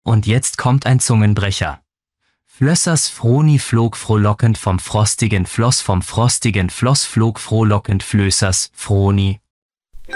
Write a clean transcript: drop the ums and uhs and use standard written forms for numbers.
Und jetzt kommt ein Zungenbrecher. Flössers Froni flog frohlockend vom frostigen Floss flog frohlockend Flößers Froni